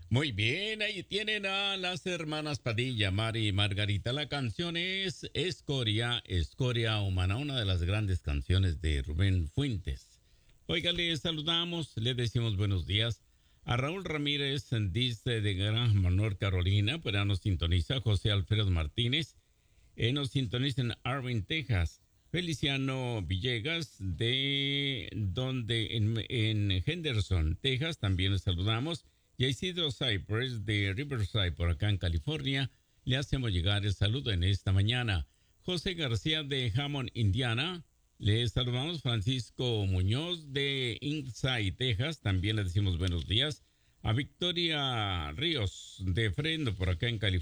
Muy bien, ahí tienen a las hermanas Padilla, Mari y Margarita. La canción es Escoria, Escoria Humana, una de las grandes canciones de Rubén Fuentes. Oiga, le saludamos, le decimos buenos días a Raúl Ramírez, dice de Gran Manor, Carolina, pero nos sintoniza José Alfredo Martínez, nos sintoniza en Arvin, Texas. Feliciano Villegas, de donde en Henderson, Texas, también le saludamos. Y a Isidro Cypress de Riverside, por acá en California, le hacemos llegar el saludo en esta mañana. José García de Hammond, Indiana, le saludamos. Francisco Muñoz de Inside, Texas, también le decimos buenos días. A Victoria Ríos de Fresno, por acá en California.